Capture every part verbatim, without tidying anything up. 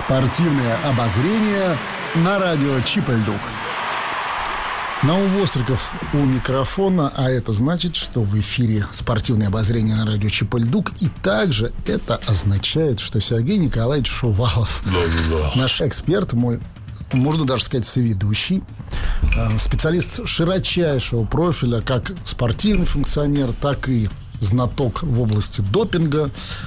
Спортивное обозрение на радио Чип и Дук. Наум Востриков у микрофона, а это значит, что в эфире спортивное обозрение на радио Чип и Дук. И также это означает, что Сергей Николаевич Шувалов, да, да, да. наш эксперт, мой, можно даже сказать, соведущий, специалист широчайшего профиля, как спортивный функционер, так и знаток в области допинга.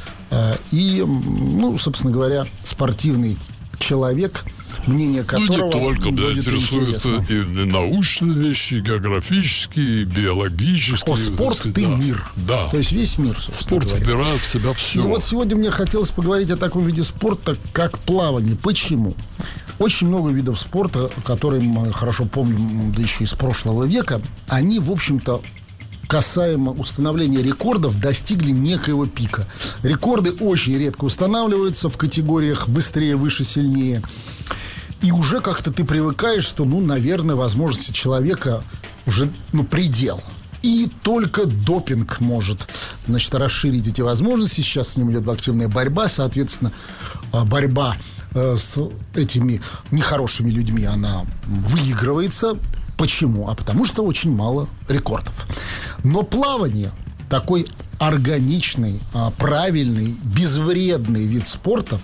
И, ну, собственно говоря, спортивный человек, мнение которого... Ну, не только, да, интересуют и научные вещи, и географические, и биологические. О, спорт, ты да. мир. Да. То есть весь мир, спорт вбирает в себя все. И вот сегодня мне хотелось поговорить о таком виде спорта, как плавание. Почему? Очень много видов спорта, которые мы хорошо помним, да еще из прошлого века, они, в общем-то, касаемо установления рекордов, достигли некоего пика. Рекорды очень редко устанавливаются в категориях быстрее, выше, сильнее. И уже как-то ты привыкаешь, что, ну, наверное, возможности человека уже, ну, предел. И только допинг может, значит, расширить эти возможности. Сейчас с ним идет активная борьба. Соответственно, борьба с этими нехорошими людьми, она выигрывается. Почему? А потому что очень мало рекордов. Но плавание, такой органичный, правильный, безвредный вид спорта,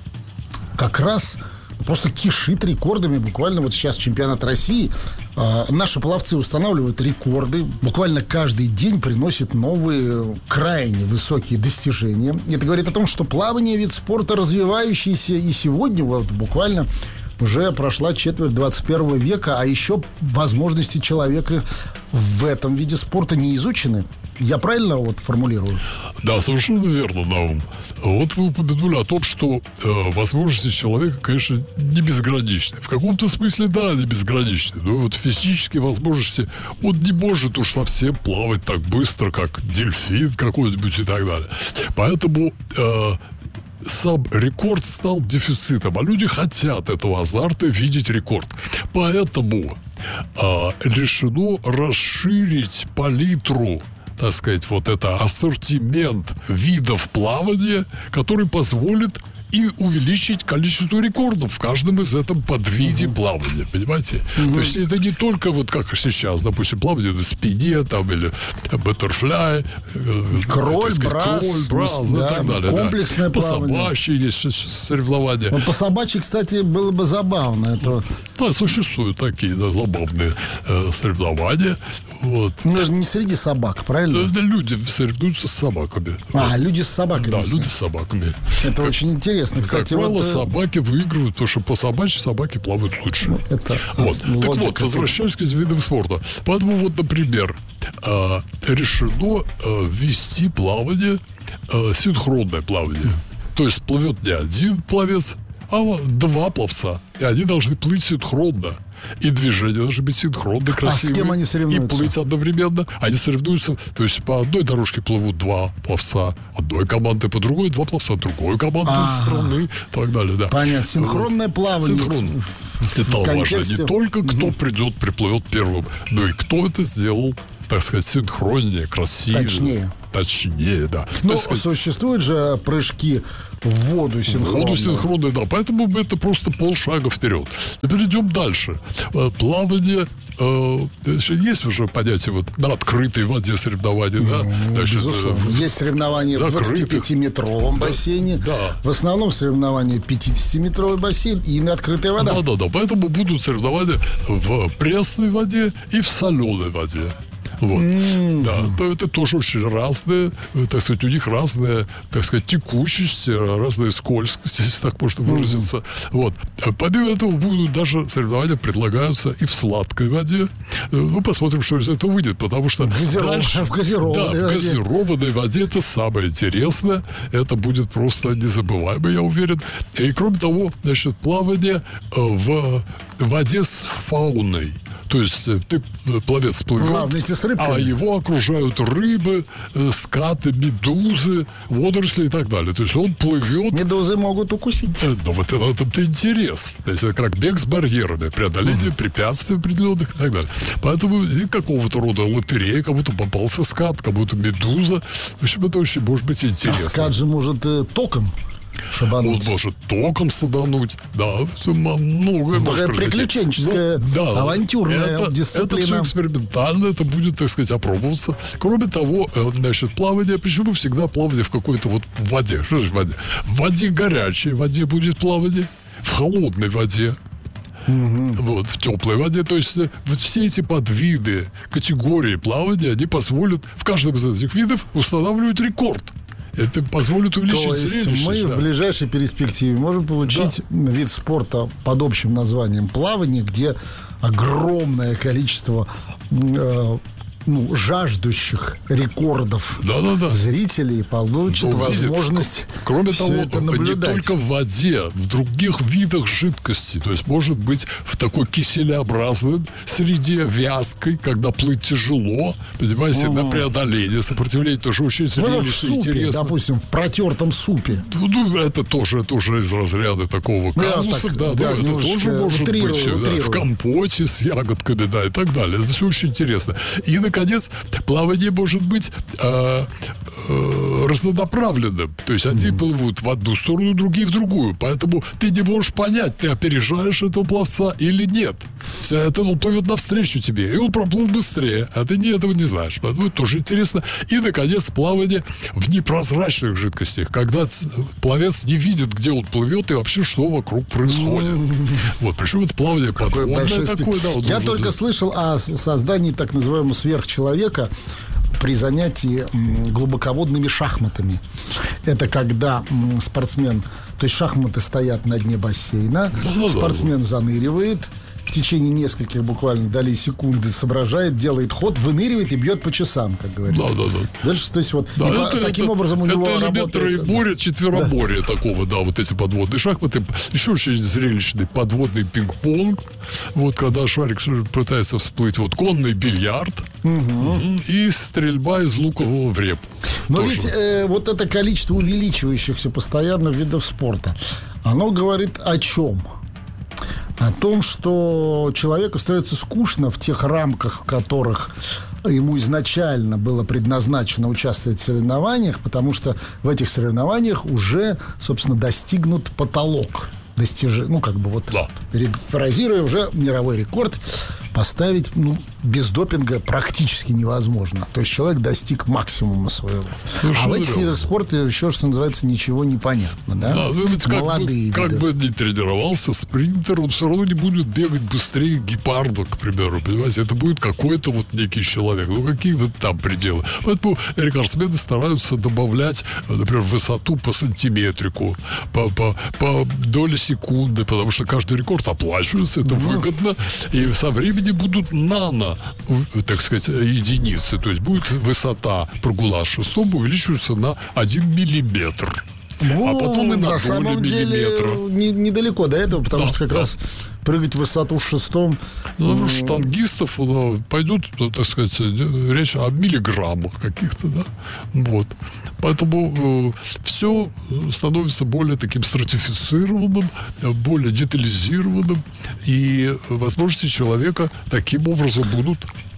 как раз просто кишит рекордами. Буквально вот сейчас чемпионат России. Наши пловцы устанавливают рекорды. Буквально каждый день приносят новые, крайне высокие достижения. Это говорит о том, что плавание — вид спорта развивающийся. И сегодня вот буквально уже прошла четверть двадцать первого века, а еще возможности человека в этом виде спорта не изучены. Я правильно вот формулирую? Да, совершенно верно, Наум. Вот вы упомянули о том, что э, возможности человека, конечно, не безграничны. В каком-то смысле, да, они безграничны. Но вот физические возможности, он не может уж совсем плавать так быстро, как дельфин какой-нибудь и так далее. Поэтому... Э, сам рекорд стал дефицитом, а люди хотят этого азарта, видеть рекорд. Поэтому э, решено расширить палитру, так сказать, вот это ассортимент видов плавания, который позволит и увеличить количество рекордов в каждом из этом подвиде uh-huh. плавания, понимаете? Uh-huh. То есть это не только вот как сейчас, допустим, плавание на спине там или баттерфляй, кроль, брас, кроль, брас, да, и так далее. Комплексное да. плавание. По собачьи есть соревнования. Вот по собачьи, кстати, было бы забавно. Это... Да, существуют такие да, забавные э, соревнования. Вот. Ну, это не среди собак, правильно? Да, люди соревнуются с собаками. А, вот. люди с собаками. Да, люди с собаками. Это как, очень интересно. Кстати, как правило, вот... собаки выигрывают, потому что по собачьи собаки плавают лучше. Ну, это вот. Так вот, возвращаясь к видам спорта. Поэтому вот, например, э, решено э, ввести плавание, э, синхронное плавание. То есть плывет не один пловец, а два пловца. И они должны плыть синхронно. И движения должны быть синхронно, красивые. А с кем они соревнуются? И плыть одновременно. Они соревнуются, то есть по одной дорожке плывут два пловца одной команды, по другой два пловца другой команды А-а-а. страны и так далее. Да. Понятно. Синхронное плавание. Синхронное. Это важно. Не только кто придет, приплывет первым, но и кто это сделал, так сказать, синхроннее, красивее. Точнее. Точнее, да. Но сказать, существуют же прыжки в воду синхронные. В воду синхронные, да. Поэтому это просто полшага вперед. Теперь идем дальше. Плавание. Э, есть уже понятие вот на открытой воде соревнования, да? Ну, Значит, безусловно. э, есть соревнования в двадцатипятиметровом да, бассейне. Да. В основном соревнования пятидесятиметровый бассейн и на открытой воде. Да, да, да. Поэтому будут соревнования в пресной воде и в соленой воде. Вот. Mm-hmm. Да, это тоже очень разные, так сказать, у них разная, так сказать, текучесть, разная скользкость, если так можно выразиться. Mm-hmm. Вот. Помимо этого будут даже соревнования предлагаются и в сладкой воде. Ну, посмотрим, что из этого выйдет, потому что Газиров... дальше, в газированной, да, в воде. газированной воде это самое интересное. Это будет просто незабываемо, я уверен. И кроме того, значит, плавание в воде с фауной. То есть ты пловец плывет, Главное, с рыбками. А его окружают рыбы, скаты, медузы, водоросли и так далее. То есть он плывет. Медузы могут укусить. Да, вот в этом-то интерес. То есть это как бег с барьерами, преодоление uh-huh. препятствий определенных и так далее. Поэтому и какого-то рода лотерея, кому-то попался скат, кому-то медуза. В общем, это очень может быть интересно. А скат же может э, током. Шабануть. Он может током садануть. Да, многое ну, может произойти. Приключенческая, но, да, авантюрная это, дисциплина. Это все экспериментально, это будет, так сказать, опробоваться. Кроме того, значит, плавание, почему всегда плавание в какой-то вот воде? Что же в воде? В воде горячей воде будет плавание, в холодной воде. Mm-hmm. Вот, в теплой воде. То есть вот все эти подвиды, категории плавания, они позволят в каждом из этих видов устанавливать рекорд. Это позволит увеличить То есть зрелище. мы да. в ближайшей перспективе можем получить да. вид спорта под общим названием плавание, где огромное количество э, ну, жаждущих рекордов да, да, да. зрителей получат да, возможность Кроме все того, это наблюдать. Не только в воде, в других видах жидкости. То есть, может быть, в такой киселеобразной среде, вязкой, когда плыть тяжело, понимаете, угу. на преодоление, сопротивление тоже очень зрелищно, ну, в супе, интересно. Допустим, в протертом супе. Ну, это тоже, это уже из разряда такого казуса. Да, да, да, это тоже может утрирую, быть. Утрирую. Да, в компоте с ягодками, да, и так далее. Это все очень интересно. И, наконец, плавание может быть э, э, разнонаправленным. То есть одни mm-hmm. плывут в одну сторону, другие в другую. Поэтому ты не можешь понять, ты опережаешь этого пловца или нет. Все это он плывет навстречу тебе, и он проплыл быстрее, а ты не, этого не знаешь. Поэтому это тоже интересно. И, наконец, плавание в непрозрачных жидкостях, когда пловец не видит, где он плывет и вообще, что вокруг происходит. Mm-hmm. Вот, причем это плавание подводное такое. Да, Я только быть. слышал о создании так называемого сверхчеловека при занятии глубоководными шахматами. Это когда спортсмен, то есть шахматы стоят на дне бассейна, ну, спортсмен да, заныривает, в течение нескольких буквально долей секунды соображает, делает ход, выныривает и бьет по часам, как говорится. Да, да, да. Дальше, то есть вот да, это, таким это, образом у это него работает... работает... Это троеборье, четвероборье да. такого, да, вот эти подводные шахматы. Еще очень зрелищный подводный пинг-понг. Вот когда шарик пытается всплыть, вот конный бильярд угу. и стрельба из лукового в репу. Но тоже. Ведь э, вот это количество увеличивающихся постоянно видов спорта, оно говорит о чем? О том, что человеку становится скучно в тех рамках, в которых ему изначально было предназначено участвовать в соревнованиях, потому что в этих соревнованиях уже, собственно, достигнут потолок. Достижи, ну, как бы вот, да. Фразируя уже мировой рекорд, поставить, ну, без допинга практически невозможно. То есть человек достиг максимума своего. Слушай, а в этих видах спорта еще, что называется, ничего не понятно, да? Да, ну, ведь Молодые как бы, как бы ни тренировался спринтер, он все равно не будет бегать быстрее гепарда, к примеру, понимаете? Это будет какой-то вот некий человек. Ну, какие вот там пределы? Поэтому рекордсмены стараются добавлять, например, высоту по сантиметрику, по, по, по доле секунды, потому что каждый рекорд оплачивается, это ну. выгодно, и со временем будут нано, так сказать, единицы. То есть будет высота прогула шестом увеличиваться на один миллиметр. Ну, а потом и на, на самом деле не, недалеко до этого, потому да, что как да. раз прыгать в высоту шестом. Ну, штангистов да, пойдет, так сказать, речь о миллиграммах каких-то, да. Вот. Поэтому э, все становится более таким стратифицированным, более детализированным, и возможности человека таким образом будут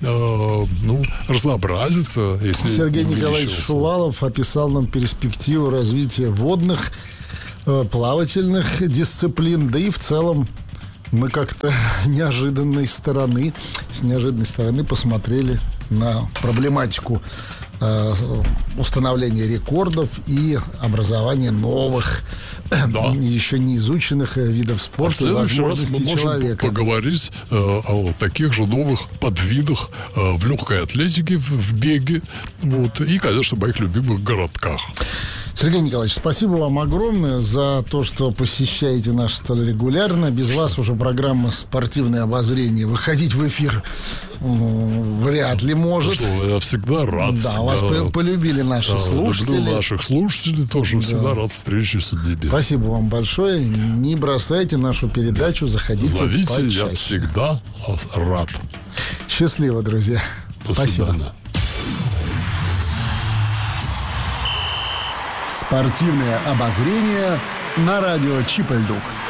э, ну, разнообразиться. Если Сергей Николаевич Шувалов описал нам перспективу развития водных, э, плавательных дисциплин, да и в целом мы как-то неожиданной стороны, с неожиданной стороны посмотрели на проблематику э, установления рекордов и образования новых, да. еще не изученных видов спорта, а возможностей мы человека. Можем поговорить э, о таких же новых подвидах э, в легкой атлетике, в, в беге, вот, и, конечно, моих любимых городках. Сергей Николаевич, спасибо вам огромное за то, что посещаете нас столь регулярно. Без что? вас уже программа «Спортивное обозрение» выходить в эфир ну, вряд ли может. Что, я всегда рад. Да, вас да, полюбили наши да, слушатели. Люблю наших слушателей тоже. Да. Всегда рад встрече с ними. Спасибо вам большое. Не бросайте нашу передачу. Заходите. Зовите, почаще. Я всегда рад. Счастливо, друзья. До Спасибо. свидания. Спортивное обозрение на радио Чип и Льдук.